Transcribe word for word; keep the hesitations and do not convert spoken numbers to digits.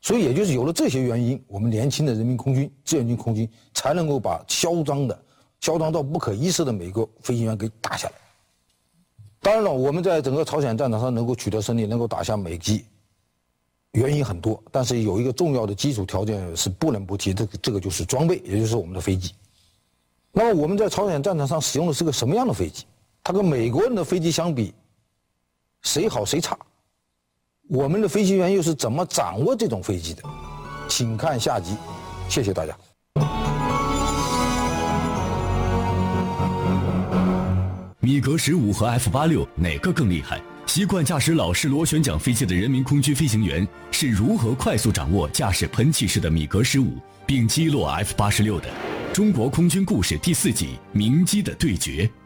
所以也就是有了这些原因，我们年轻的人民空军、志愿军空军才能够把嚣张的、嚣张到不可一世的美国飞行员给打下来。当然了，我们在整个朝鲜战场上能够取得胜利，能够打下美机，原因很多，但是有一个重要的基础条件是不能不提，这个这个就是装备，也就是我们的飞机。那么我们在朝鲜战场上使用的是个什么样的飞机？它跟美国人的飞机相比，谁好谁差？我们的飞行员又是怎么掌握这种飞机的？请看下集，谢谢大家。 米格十五和 F 八六哪个更厉害？习惯驾驶老式螺旋桨飞机的人民空军飞行员是如何快速掌握驾驶喷气式的米格十五，并击落 F 八十六的？中国空军故事第四集：鸣机的对决。